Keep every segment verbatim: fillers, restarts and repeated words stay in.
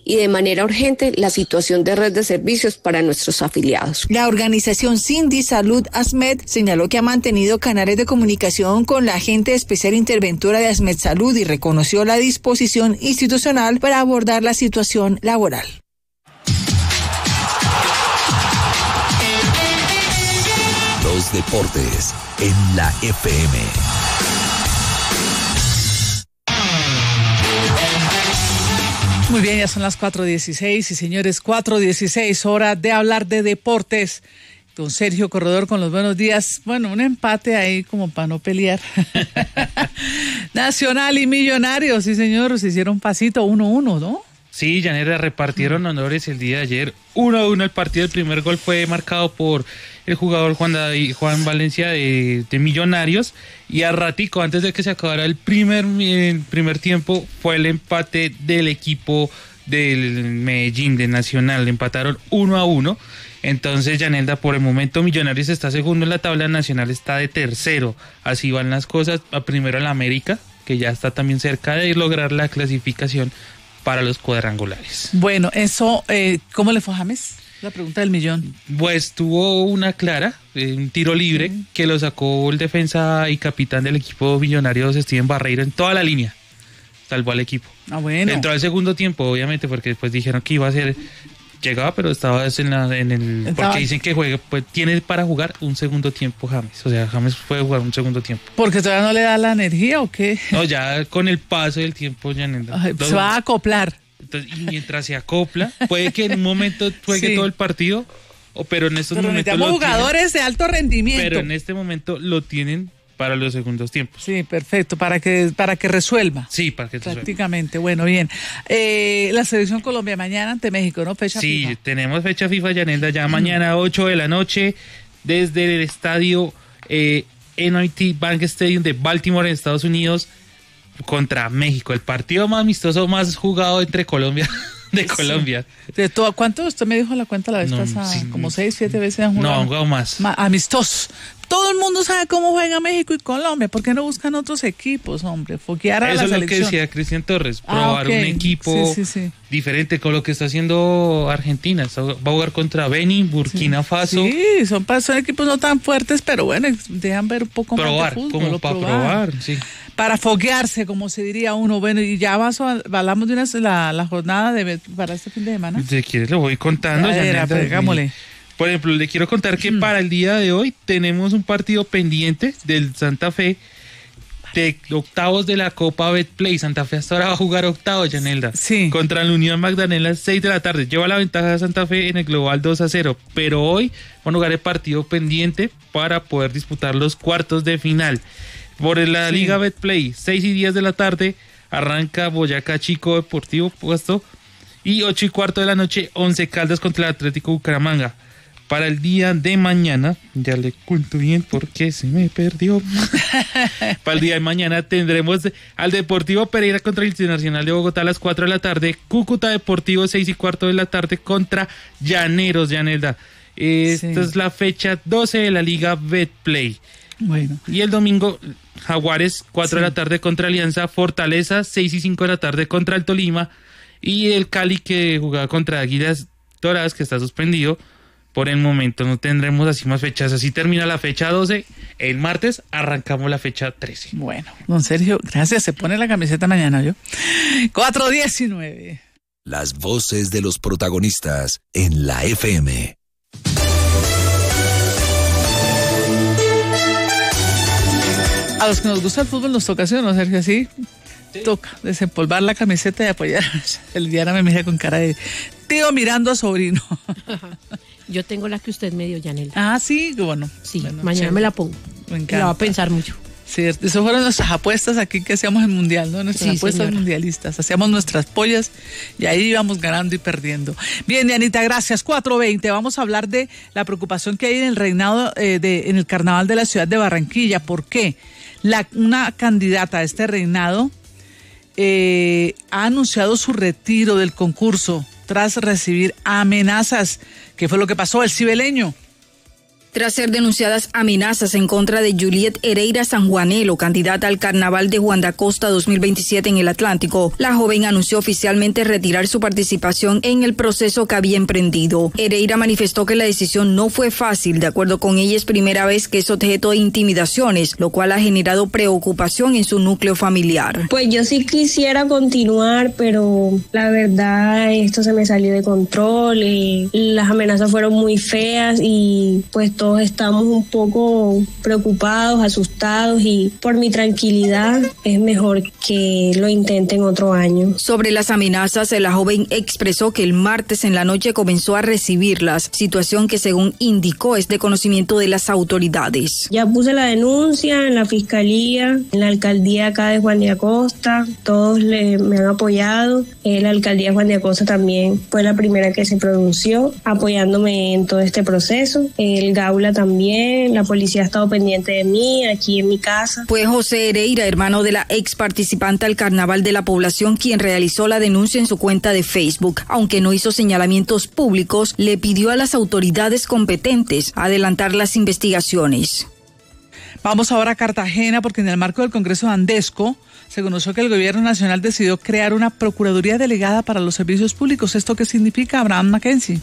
y de manera urgente la situación de red de servicios para nuestros afiliados. La organización Cindy Salud ASMED señaló que ha mantenido canales de comunicación con la agente especial interventora de ASMED Salud y reconoció la disposición institucional para abordar la situación laboral. Los deportes en la F M. Muy bien, ya son las cuatro dieciséis y señores, cuatro dieciséis, hora de hablar de deportes. Don Sergio Corredor con los buenos días. Bueno, un empate ahí como para no pelear. Nacional y Millonarios, sí señor, se hicieron pasito uno uno, ¿no? Sí, Yanera, repartieron honores el día de ayer. uno a uno el partido. El primer gol fue marcado por el jugador Juan David, Juan Valencia de, de Millonarios. Y a ratico, antes de que se acabara el primer, el primer tiempo, fue el empate del equipo del Medellín, de Nacional. Empataron uno a uno. Entonces, Yanelda, por el momento Millonarios está segundo en la tabla, Nacional está de tercero. Así van las cosas. A primero el América, que ya está también cerca de lograr la clasificación para los cuadrangulares. Bueno, eso, eh, ¿cómo le fue a James? La pregunta del millón. Pues tuvo una clara, eh, un tiro libre, uh-huh. que lo sacó el defensa y capitán del equipo Millonarios, Steven Barreiro, en toda la línea. Salvó al equipo. Ah, bueno. Entró al segundo tiempo, obviamente, porque después dijeron que iba a ser... Llegaba, pero estaba en, la, en el... Estaba... Porque dicen que juega, pues tiene para jugar un segundo tiempo James. O sea, James puede jugar un segundo tiempo. ¿Porque todavía no le da la energía o qué? No, ya con el paso del tiempo ya... Ay, Entonces, se va a acoplar. Entonces, y mientras se acopla, puede que en un momento juegue sí. todo el partido, o, pero en estos pero momentos... Pero jugadores tienen, de alto rendimiento. Pero en este momento lo tienen para los segundos tiempos. Sí, perfecto, para que para que resuelva. Sí, para que resuelva. Prácticamente, bueno, bien. Eh, la selección Colombia mañana ante México, ¿no? Fecha sí, FIFA. Sí, tenemos fecha FIFA, Yanelda, ya mm. mañana ocho de la noche, desde el estadio eh, N I T Bank Stadium de Baltimore, en Estados Unidos, contra México. El partido más amistoso, más jugado entre Colombia... de Colombia. Sí. De todo, ¿cuánto? Usted me dijo la cuenta la vez no, pasada, sí, como seis, siete veces han jugado. No, han jugado más. Ma- amistosos. Todo el mundo sabe cómo juega México y Colombia. ¿Por qué no buscan otros equipos, hombre? Foquear a Eso la es lo selección. que decía Cristian Torres, probar ah, okay. un equipo sí, sí, sí. diferente con lo que está haciendo Argentina. Va a jugar contra Benin, Burkina sí. Faso. Sí, son, son equipos no tan fuertes, pero bueno, dejan ver un poco probar, más de fútbol. Como para probar, probar sí. Para foguearse, como se diría uno. Bueno, y ya vas, hablamos de una, la, la jornada de para este fin de semana. Si quieres lo voy contando. Ya era, pegámosle. Por ejemplo, le quiero contar que mm. para el día de hoy tenemos un partido pendiente del Santa Fe de octavos de la Copa Betplay. Santa Fe hasta ahora va a jugar octavos, Yanelda. Sí. Contra la Unión Magdalena a las seis de la tarde. Lleva la ventaja de Santa Fe en el global dos a cero. Pero hoy van a jugar el partido pendiente para poder disputar los cuartos de final. Por la sí. Liga Betplay, seis y diez de la tarde, arranca Boyacá Chico Deportivo Puesto. Y ocho y cuarto de la noche, Once Caldas contra el Atlético Bucaramanga. Para el día de mañana, ya le cuento bien porque se me perdió. Para el día de mañana tendremos al Deportivo Pereira contra el Internacional de Bogotá a las cuatro de la tarde. Cúcuta Deportivo, seis y cuarto de la tarde contra Llaneros, Yanelda. Esta sí. es la fecha doce de la Liga Betplay. Bueno. Y el domingo, Jaguares, cuatro sí. de la tarde contra Alianza. Fortaleza, seis y cinco de la tarde contra el Tolima. Y el Cali, que jugaba contra Águilas Doradas, que está suspendido. Por el momento no tendremos así más fechas. Así termina la fecha doce. El martes arrancamos la fecha trece. Bueno, don Sergio, gracias. Se pone la camiseta mañana, ¿yo? cuatro diecinueve. Las voces de los protagonistas en la F M. A los que nos gusta el fútbol nos toca, ¿sí o no, Sergio? Así sí. Toca desempolvar la camiseta y apoyar. El Diana me mira con cara de tío mirando a sobrino. Yo tengo la que usted me dio, Yanela. Ah, sí, bueno. Sí, bueno, mañana chévere. Me la pongo. Me encanta. La va a pensar mucho. Sí, esas fueron nuestras apuestas aquí que hacíamos en Mundial, ¿no? Nuestras sí, apuestas señora. mundialistas. Hacíamos nuestras pollas y ahí íbamos ganando y perdiendo. Bien, Dianita, gracias. cuatro veinte. Vamos a hablar de la preocupación que hay en el reinado, eh, de, en el carnaval de la ciudad de Barranquilla. ¿Por qué? La, una candidata a este reinado eh, ha anunciado su retiro del concurso tras recibir amenazas. ¿Qué fue lo que pasó? El cibeleño. Tras ser denunciadas amenazas en contra de Juliet Hereira Sanjuanelo, candidata al Carnaval de Juan de Acosta dos mil veintisiete en el Atlántico, la joven anunció oficialmente retirar su participación en el proceso que había emprendido. Hereira manifestó que la decisión no fue fácil. De acuerdo con ella, es primera vez que es objeto de intimidaciones, lo cual ha generado preocupación en su núcleo familiar. Pues yo sí quisiera continuar, pero la verdad esto se me salió de control, y las amenazas fueron muy feas y pues todos estamos un poco preocupados, asustados, y por mi tranquilidad es mejor que lo intenten otro año. Sobre las amenazas, la joven expresó que el martes en la noche comenzó a recibirlas, situación que según indicó es de conocimiento de las autoridades. Ya puse la denuncia en la fiscalía, en la alcaldía acá de Juan de Acosta, todos le, me han apoyado. Eh, la alcaldía de Juan de Acosta también fue la primera que se pronunció apoyándome en todo este proceso. El Gaula también, la policía ha estado pendiente de mí aquí en mi casa. Fue José Hereira, hermano de la ex participante al Carnaval de la Población, quien realizó la denuncia en su cuenta de Facebook. Aunque no hizo señalamientos públicos, le pidió a las autoridades competentes adelantar las investigaciones. Vamos ahora a Cartagena, porque en el marco del Congreso de Andesco se conoció que el Gobierno Nacional decidió crear una Procuraduría Delegada para los Servicios Públicos. ¿Esto qué significa, Abraham Mackenzie?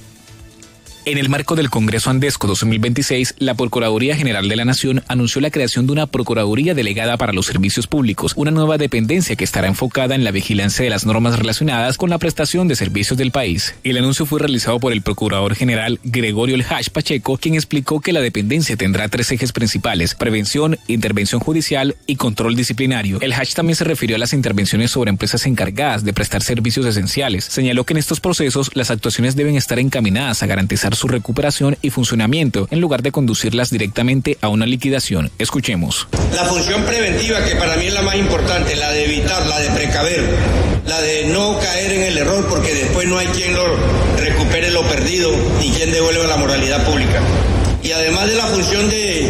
En el marco del Congreso Andesco dos mil veintiséis, la Procuraduría General de la Nación anunció la creación de una Procuraduría Delegada para los Servicios Públicos, una nueva dependencia que estará enfocada en la vigilancia de las normas relacionadas con la prestación de servicios del país. El anuncio fue realizado por el Procurador General Gregorio El Hach Pacheco, quien explicó que la dependencia tendrá tres ejes principales: prevención, intervención judicial y control disciplinario. El Hach también se refirió a las intervenciones sobre empresas encargadas de prestar servicios esenciales. Señaló que en estos procesos las actuaciones deben estar encaminadas a garantizar su recuperación y funcionamiento en lugar de conducirlas directamente a una liquidación. Escuchemos. La función preventiva, que para mí es la más importante, la de evitar, la de precaver, la de no caer en el error, porque después no hay quien lo recupere lo perdido ni quien devuelva la moralidad pública. Y además de la función de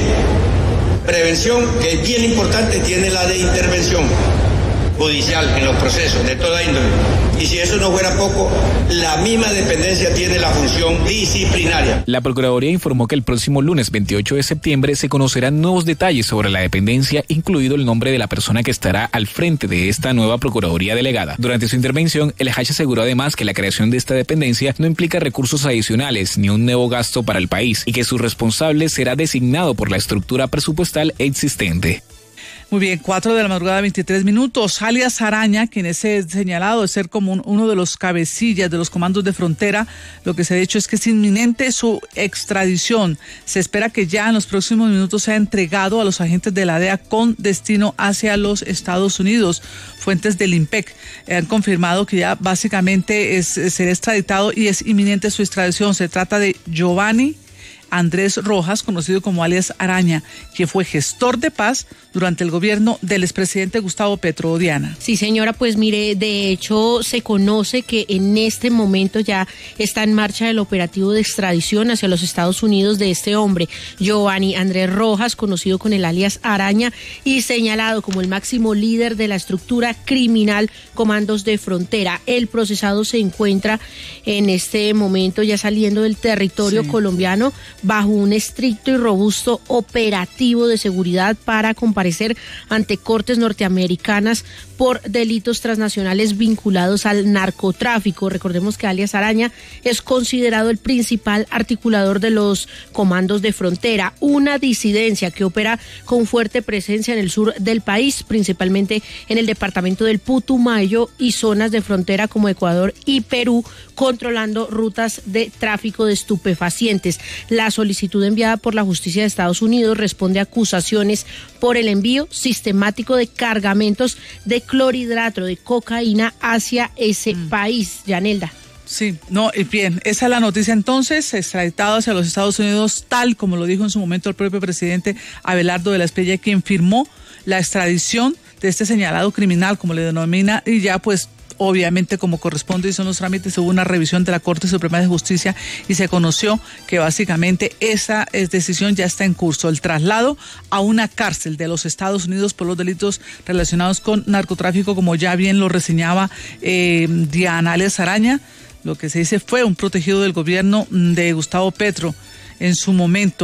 prevención, que es bien importante, tiene la de intervención judicial en los procesos de toda índole. Y si eso no fuera poco, la misma dependencia tiene la función disciplinaria. La Procuraduría informó que el próximo lunes veintiocho de septiembre se conocerán nuevos detalles sobre la dependencia, incluido el nombre de la persona que estará al frente de esta nueva Procuraduría Delegada. Durante su intervención, el Hach aseguró además que la creación de esta dependencia no implica recursos adicionales ni un nuevo gasto para el país, y que su responsable será designado por la estructura presupuestal existente. Muy bien, cuatro de la madrugada, veintitrés minutos. Alias Araña, quien es señalado de ser como un, uno de los cabecillas de los comandos de frontera, lo que se ha dicho es que es inminente su extradición. Se espera que ya en los próximos minutos sea entregado a los agentes de la D E A con destino hacia los Estados Unidos. Fuentes del IMPEC han confirmado que ya básicamente es, será extraditado y es inminente su extradición. Se trata de Giovanni Andrés Rojas, conocido como alias Araña, quien fue gestor de paz durante el gobierno del expresidente Gustavo Petro. Diana. Sí, señora, pues mire, de hecho se conoce que en este momento ya está en marcha el operativo de extradición hacia los Estados Unidos de este hombre, Giovanni Andrés Rojas, conocido con el alias Araña y señalado como el máximo líder de la estructura criminal Comandos de Frontera. El procesado se encuentra en este momento ya saliendo del territorio sí. colombiano bajo un estricto y robusto operativo de seguridad para comparecer ante cortes norteamericanas por delitos transnacionales vinculados al narcotráfico. Recordemos que alias Araña es considerado el principal articulador de los comandos de frontera, una disidencia que opera con fuerte presencia en el sur del país, principalmente en el departamento del Putumayo y zonas de frontera como Ecuador y Perú, controlando rutas de tráfico de estupefacientes. La solicitud enviada por la justicia de Estados Unidos responde a acusaciones por el envío sistemático de cargamentos de clorhidrato de cocaína hacia ese mm. país. Yanelda. Sí, no, y bien, esa es la noticia entonces, extraditado hacia los Estados Unidos, tal como lo dijo en su momento el propio presidente Abelardo de la Espriella, quien firmó la extradición de este señalado criminal, como le denomina, y ya pues obviamente como corresponde y son los trámites, hubo una revisión de la Corte Suprema de Justicia y se conoció que básicamente esa decisión ya está en curso, el traslado a una cárcel de los Estados Unidos por los delitos relacionados con narcotráfico, como ya bien lo reseñaba eh, Diana alias Araña. Lo que se dice fue un protegido del gobierno de Gustavo Petro en su momento.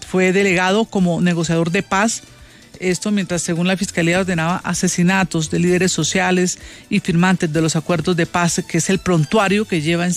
fue delegado como negociador de paz. Esto mientras, según la Fiscalía, ordenaba asesinatos de líderes sociales y firmantes de los acuerdos de paz, que es el prontuario que lleva en